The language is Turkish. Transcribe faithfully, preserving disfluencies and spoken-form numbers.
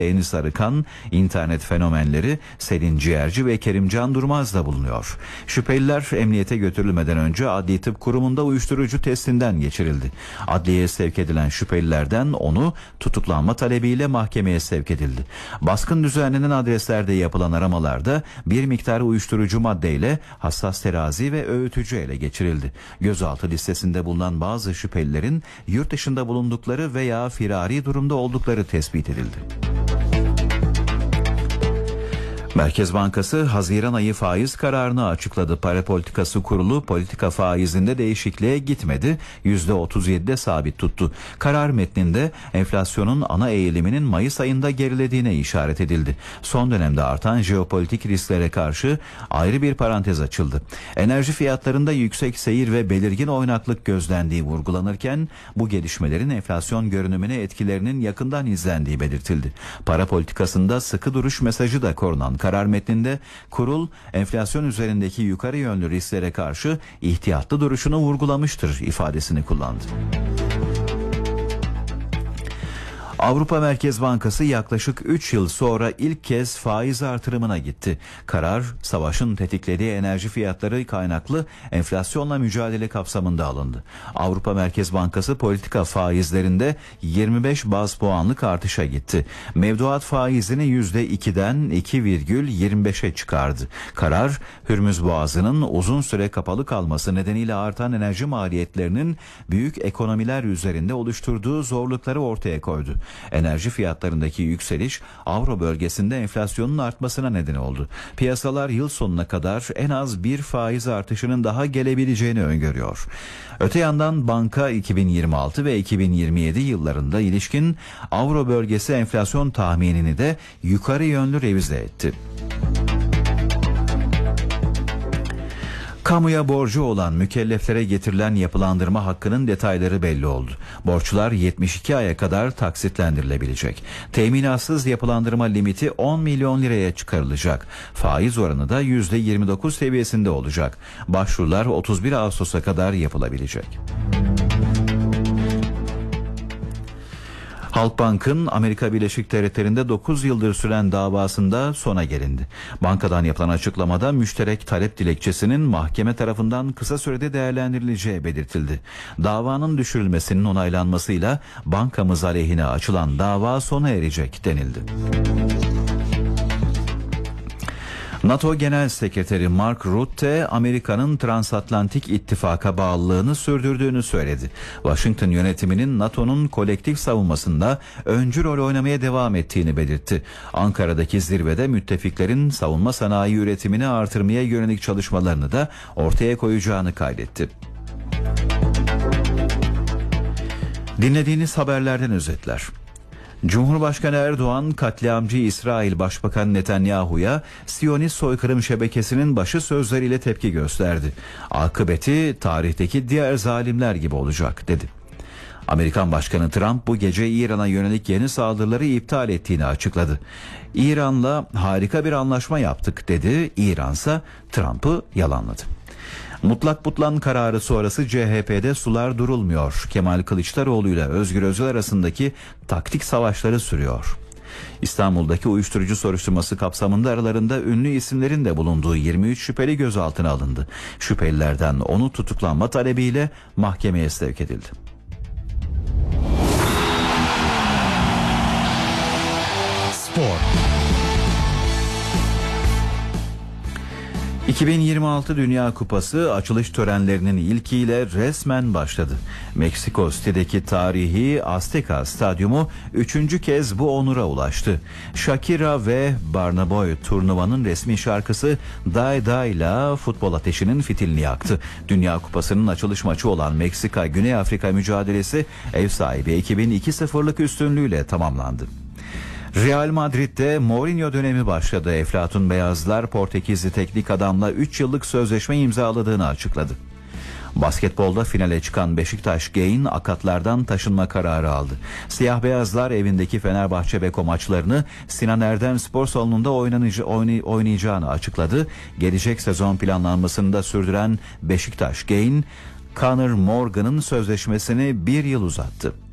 Enis Arıkan, internet fenomenleri Selin Ciğerci ve Kerimcan Durmaz da bulunuyor. Şüpheliler emniyete götürülmeden önce Adli Tıp Kurumu'nda uyuşturucu testinden geçirildi. Adliyeye sevk edilen şüphelilerden onu tutuklanma talebiyle mahkemeye sevk edildi. Baskın düzenlenen adreslerde yapılan aramalarda bir miktar uyuşturucu maddeyle hassas terazi ve öğütücü ele geçirildi. Gözaltı listesinde bulunan bazı şüphelilerin yurt dışında bulundukları veya firari durumda oldukları tespit edildi. Merkez Bankası Haziran ayı faiz kararını açıkladı. Para Politikası Kurulu politika faizinde değişikliğe gitmedi. yüzde otuz yedide sabit tuttu. Karar metninde enflasyonun ana eğiliminin Mayıs ayında gerilediğine işaret edildi. Son dönemde artan jeopolitik risklere karşı ayrı bir parantez açıldı. Enerji fiyatlarında yüksek seyir ve belirgin oynaklık gözlendiği vurgulanırken bu gelişmelerin enflasyon görünümüne etkilerinin yakından izlendiği belirtildi. Para politikasında sıkı duruş mesajı da korunan karar metninde kurul enflasyon üzerindeki yukarı yönlü risklere karşı ihtiyatlı duruşunu vurgulamıştır ifadesini kullandı. Avrupa Merkez Bankası yaklaşık üç yıl sonra ilk kez faiz artırımına gitti. Karar, savaşın tetiklediği enerji fiyatları kaynaklı enflasyonla mücadele kapsamında alındı. Avrupa Merkez Bankası politika faizlerinde yirmi beş baz puanlık artışa gitti. Mevduat faizini yüzde ikiden iki virgül yirmi beşe çıkardı. Karar, Hürmüz Boğazı'nın uzun süre kapalı kalması nedeniyle artan enerji maliyetlerinin büyük ekonomiler üzerinde oluşturduğu zorlukları ortaya koydu. Enerji fiyatlarındaki yükseliş Avro bölgesinde enflasyonun artmasına neden oldu. Piyasalar yıl sonuna kadar en az bir faiz artışının daha gelebileceğini öngörüyor. Öte yandan banka iki bin yirmi altı ve iki bin yirmi yedi yıllarında ilişkin Avro bölgesi enflasyon tahminini de yukarı yönlü revize etti. Kamuya borcu olan mükelleflere getirilen yapılandırma hakkının detayları belli oldu. Borçlar yetmiş iki aya kadar taksitlendirilebilecek. Teminatsız yapılandırma limiti on milyon liraya çıkarılacak. Faiz oranı da yüzde yirmi dokuz seviyesinde olacak. Başvurular otuz bir Ağustos'a kadar yapılabilecek. Halkbank'ın Amerika Birleşik Devletleri'nde dokuz yıldır süren davasında sona gelindi. Bankadan yapılan açıklamada müşterek talep dilekçesinin mahkeme tarafından kısa sürede değerlendirileceği belirtildi. Davanın düşürülmesinin onaylanmasıyla bankamız aleyhine açılan dava sona erecek denildi. NATO Genel Sekreteri Mark Rutte, Amerika'nın transatlantik ittifaka bağlılığını sürdürdüğünü söyledi. Washington yönetiminin NATO'nun kolektif savunmasında öncü rol oynamaya devam ettiğini belirtti. Ankara'daki zirvede müttefiklerin savunma sanayi üretimini artırmaya yönelik çalışmalarını da ortaya koyacağını kaydetti. Dinlediğiniz haberlerden özetler. Cumhurbaşkanı Erdoğan, katliamcı İsrail Başbakanı Netanyahu'ya Siyonist soykırım şebekesinin başı sözleriyle tepki gösterdi. Akıbeti tarihteki diğer zalimler gibi olacak dedi. Amerikan Başkanı Trump bu gece İran'a yönelik yeni saldırıları iptal ettiğini açıkladı. İran'la harika bir anlaşma yaptık dedi. İran'sa Trump'ı yalanladı. Mutlak butlan kararı sonrası C H P'de sular durulmuyor. Kemal Kılıçdaroğlu ile Özgür Özel arasındaki taktik savaşları sürüyor. İstanbul'daki uyuşturucu soruşturması kapsamında aralarında ünlü isimlerin de bulunduğu yirmi üç şüpheli gözaltına alındı. Şüphelilerden onu tutuklanma talebiyle mahkemeye sevk edildi. Spor. iki bin yirmi altı Dünya Kupası açılış törenlerinin ilkiyle resmen başladı. Meksiko City'deki tarihi Azteca Stadyumu üçüncü kez bu onura ulaştı. Shakira ve Burna Boy turnuvanın resmi şarkısı Die Die'la futbol ateşinin fitilini yaktı. Dünya Kupası'nın açılış maçı olan Meksika Güney Afrika mücadelesi ev sahibi ekibin iki sıfırlık üstünlüğüyle tamamlandı. Real Madrid'de Mourinho dönemi başladı. Eflatun Beyazlar Portekizli teknik adamla üç yıllık sözleşme imzaladığını açıkladı. Basketbolda finale çıkan Beşiktaş Gain akatlardan taşınma kararı aldı. Siyah Beyazlar evindeki Fenerbahçe Beko maçlarını Sinan Erdem Spor Salonu'nda oynayacağını açıkladı. Gelecek sezon planlanmasını da sürdüren Beşiktaş Gain, Conor Morgan'ın sözleşmesini bir yıl uzattı.